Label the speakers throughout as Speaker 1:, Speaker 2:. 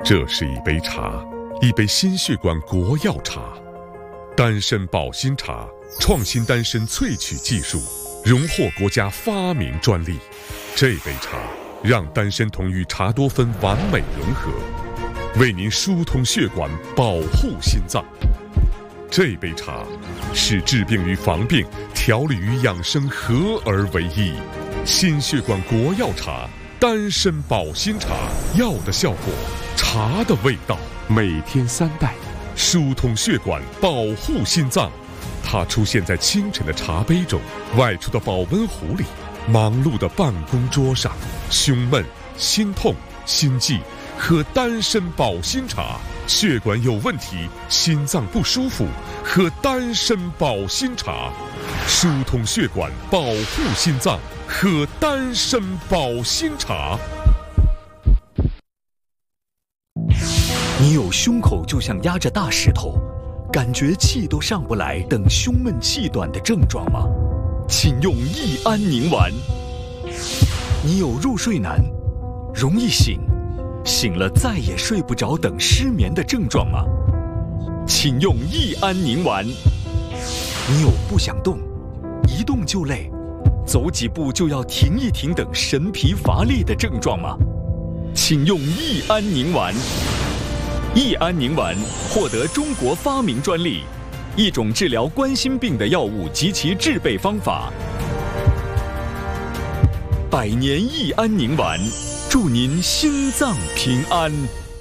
Speaker 1: 这是一杯茶，一杯心血管国药茶，丹参保心茶，创新丹参萃取技术，荣获国家发明专利。这杯茶让丹参酮与茶多酚完美融合，为您疏通血管，保护心脏。这杯茶是治病与防病、调理与养生合而为一。心血管国药茶，丹参保心茶，药的效果，茶的味道。每天3袋，疏通血管，保护心脏。它出现在清晨的茶杯中，外出的保温壶里，忙碌的办公桌上。胸闷、心痛、心悸，喝丹参保心茶。血管有问题，心脏不舒服，喝丹参保心茶，疏通血管，保护心脏，喝丹参保心茶。
Speaker 2: 你有胸口就像压着大石头，感觉气都上不来等胸闷气短的症状吗？请用益安宁丸。你有入睡难、容易醒了再也睡不着等失眠的症状吗？请用益安宁丸。你有不想动、一动就累、走几步就要停一停等神疲乏力的症状吗？请用益安宁丸。益安宁丸获得中国发明专利，一种治疗冠心病的药物及其制备方法。100年益安宁丸，祝您心脏平安。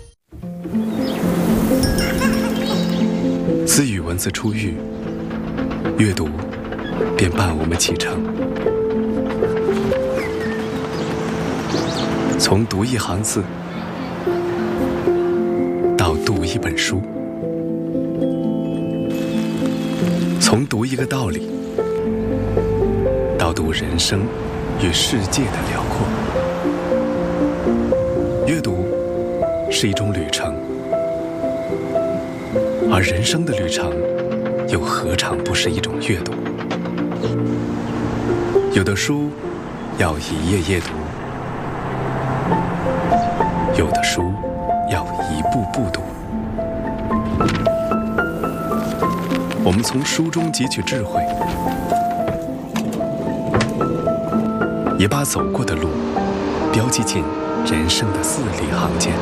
Speaker 3: 自与文字初遇，阅读便伴我们启程。从读一行字到读一本书，从读一个道理到读人生与世界的辽阔。阅读是一种旅程，而人生的旅程又何尝不是一种阅读？有的书要一页页读，有的书要一步步读。我们从书中汲取智慧，也把走过的路标记进人生的字里行间。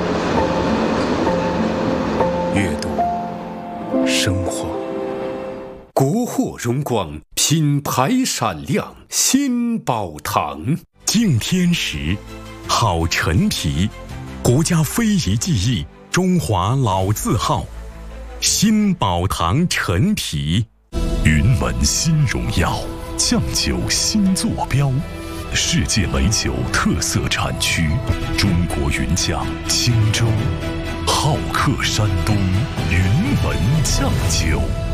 Speaker 3: 阅读，生活。
Speaker 4: 国货荣光，品牌闪亮，新宝堂。
Speaker 5: 敬天时，好陈皮，国家非遗技艺，中华老字号。新宝堂陈皮，云门新荣耀，酱酒新坐标。世界美酒特色产区，中国云酱青州，好客山东，云门酱酒。